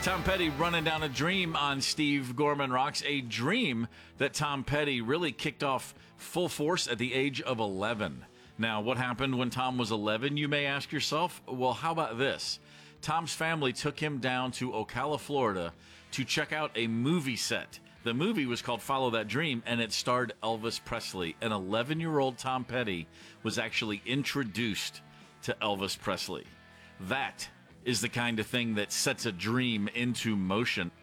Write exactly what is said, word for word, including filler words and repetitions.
Tom Petty running down a dream on Steve Gorman Rocks, a dream that Tom Petty really kicked off full force at the age of eleven. Now, what happened when Tom was eleven, you may ask yourself? Well, how about this? Tom's family took him down to Ocala, Florida to check out a movie set. The movie was called Follow That Dream, and it starred Elvis Presley. An eleven-year-old Tom Petty was actually introduced to Elvis Presley. That is the kind of thing that sets a dream into motion.